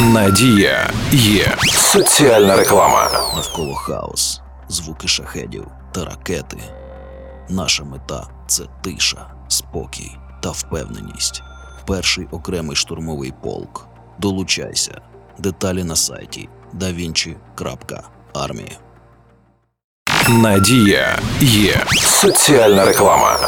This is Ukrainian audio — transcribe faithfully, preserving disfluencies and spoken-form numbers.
Надія є соціальна реклама. Навколо хаос, звуки шахедів та ракети. Наша мета – це тиша, спокій та впевненість. Перший окремий штурмовий полк. Долучайся. Деталі на сайті да вінчі крапка армія. Надія є соціальна реклама.